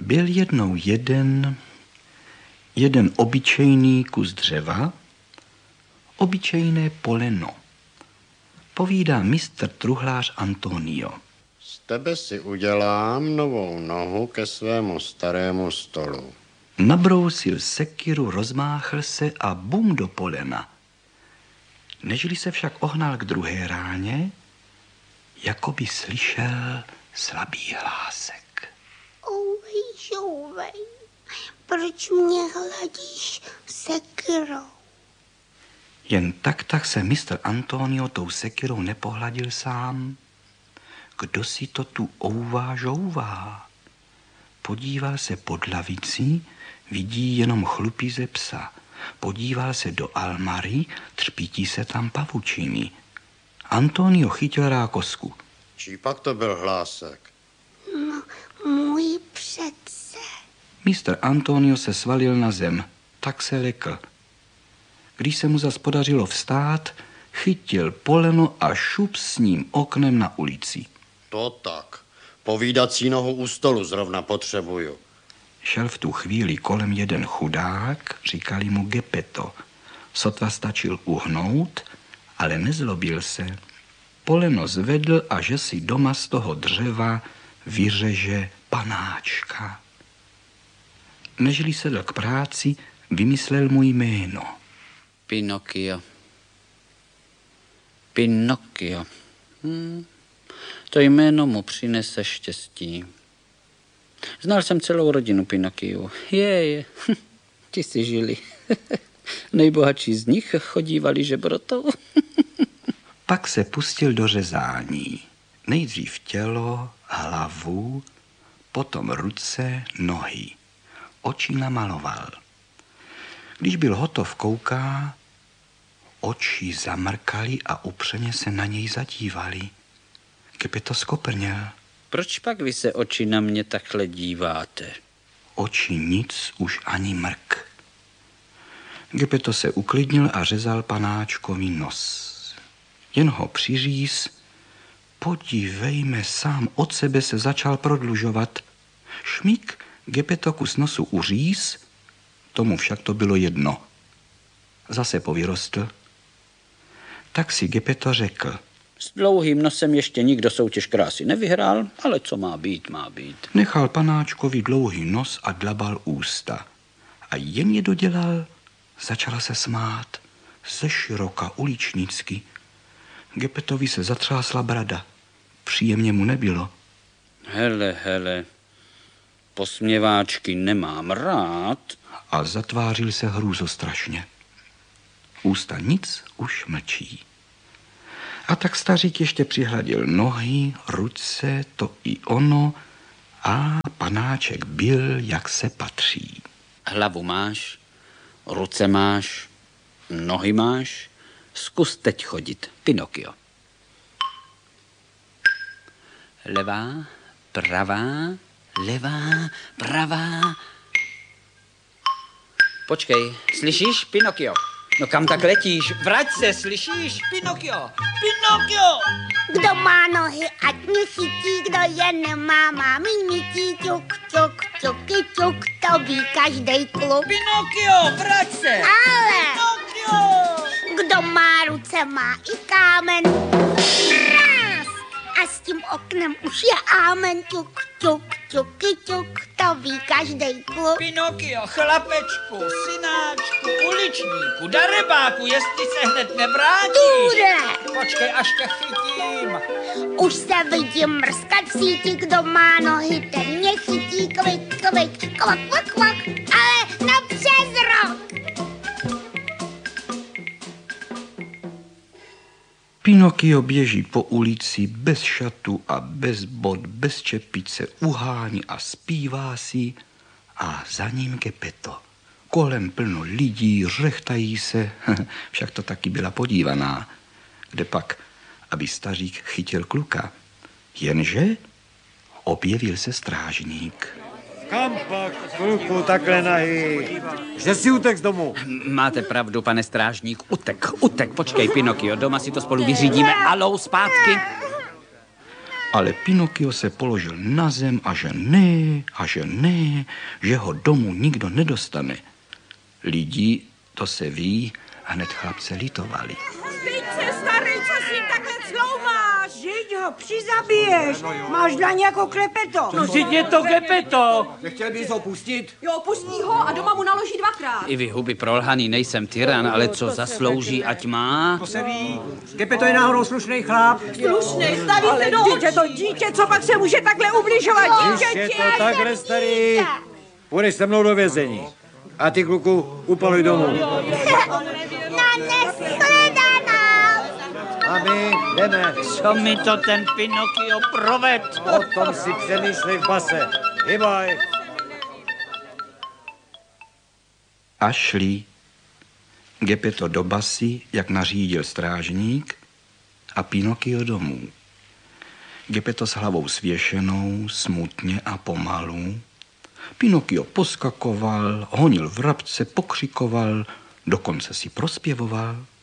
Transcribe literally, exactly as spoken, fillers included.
Byl jednou jeden, jeden obyčejný kus dřeva, obyčejné poleno. Povídá mistr truhlář Antonio. Z tebe si udělám novou nohu ke svému starému stolu. Nabrousil sekiru, rozmáchl se a bum do polena. Nežli se však ohnal k druhé ráně, jako by slyšel slabý hlásek. Ouvej, žouvej, proč mě hladíš sekirou? Jen tak tak se mistr Antonio tou sekirou nepohladil sám. Kdo si to tu ouvá, žouvá? Podíval se pod lavicí, vidí jenom chlupí psa. Podíval se do almary, třpítí se tam pavučiny. Antonio chytil rákosku. Čí pak to byl hlásek? No, můj přece. Mistr Antonio se svalil na zem, tak se lekl. Když se mu zas podařilo vstát, chytil poleno a šup s ním oknem na ulici. To tak. Povídací nohu u stolu zrovna potřebuju. Šel v tu chvíli kolem jeden chudák, říkali mu Geppetto. Sotva stačil uhnout, ale nezlobil se. Poleno zvedl a že si doma z toho dřeva vyřeže panáčka. Nežli sedl k práci, vymyslel mu jméno. Pinokio. Pinokio. Hmm. To jméno mu přinese štěstí. Znal jsem celou rodinu Pinokiů. Je, je. Ti si žili. Nejbohatší z nich chodívali žebrotou. Pak se pustil do řezání. Nejdřív tělo, hlavu, potom ruce, nohy. Oči namaloval. Když byl hotov, kouká, oči zamrkali a upřeně se na něj zadívali. Geppetto skoprněl. Proč pak vy se oči na mě takhle díváte? Oči nic, už ani mrk. Geppetto se uklidnil a řezal panáčkový nos. Jen ho přiříz, podívejme, sám od sebe se začal prodlužovat. Šmík, Geppetto kus nosu uříz, tomu však to bylo jedno. Zase povyrostl. Tak si Geppetto řekl. S dlouhým nosem ještě nikdo soutěž krásy nevyhrál, ale co má být, má být. Nechal panáčkovi dlouhý nos a dlabal ústa. A jen je dodělal, začala se smát. Ze široka uličnicky. Geppettovi se zatřásla brada. Příjemně mu nebylo. Hele, hele, posměváčky nemám rád. A zatvářil se hrůzostrašně. Ústa nic už mlčí. A tak stařík ještě přihladil nohy, ruce, to i ono a panáček byl, jak se patří. Hlavu máš, ruce máš, nohy máš, zkus teď chodit, Pinokio. Levá, pravá, levá, pravá. Počkej, slyšíš, Pinokio? No kam tak letíš? Vrať se, slyšíš? Pinokio! Pinokio! Kdo má nohy, ať mě chytí, kdo je nemá, má mi mytí, ťuk, ťuk, ťuky, ťuk, to ví každej klub. Pinokio, vrať se! Ale Pinokio! kdo má ruce, má i kámen. Raz! A s tím oknem už je ámen, ťuk, ťuk, ťuky, ťuk, to ví každej klub. Pinokio, chlapečku, synáčku, uličníku, darebáku, jestli se hned nevrátíš. Bude! Počkej, až tě chytím. Už se vidím mrskat v síti, kdo má nohy, ten mě chytí, kvik, kvik, kvak, kvak, kvak, ale na přes rok. Pinokio běží po ulici bez šatu a bez bod, bez čepice, uhání a zpívá si a za ním Geppetto. Kolem plno lidí, řechtají se, však to taky byla podívaná. Kde pak, aby stařík chytil kluka. Jenže objevil se strážník. Kam pak, kluku, takhle nahý? Že si utek z domu? Máte pravdu, pane strážník, utek, utek, počkej, Pinokio, doma si to spolu vyřídíme, alou, zpátky. Ale Pinokio se položil na zem a že ne, a že ne, že ho domů nikdo nedostane. Lidi, to se ví, hned chlapce litovali. Teď se, starý, co si takhle cloumáš? Žeď ho přizabiješ. Máš dlaň jako klepeto. No si je to Gepeto. Nechtěl bys ho pustit? Jo, pustí ho a doma mu naloží dvakrát. I vy huby prolhaný, nejsem tyran, ale co zaslouží, ať má. To se ví. Gepeto je náhodou slušný chlap. Slušnej, staví se do Dítě to dítě, co pak se může takhle ubližovat Když je dítěti. to takhle, starý, půjdeš se mnou do vězení. A ty, kluku, upaluj domů. Na neshledanou. A my jdeme. Co mi to ten Pinokio proved? O tom si přemýšlej v base. Hybaj. A šli. Gepeto do basy, jak nařídil strážník, a Pinokio domů. Gepeto s hlavou svěšenou, smutně a pomalu. Pinokio poskakoval, honil vrabce, pokřikoval, dokonce si prospěvoval.